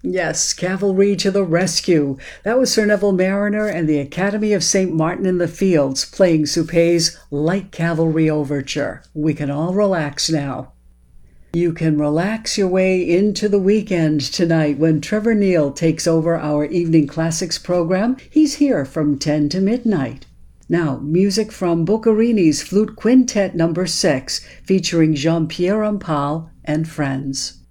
Yes, cavalry to the rescue. That was Sir Neville Mariner and the Academy of St. Martin in the Fields playing Suppé's Light Cavalry Overture. We can all relax now. You can relax your way into the weekend tonight when Trevor Neal takes over our Evening Classics program. He's here from 10 to midnight. Now, music from Boccherini's Flute Quintet No. 6 featuring Jean-Pierre Rampal and friends.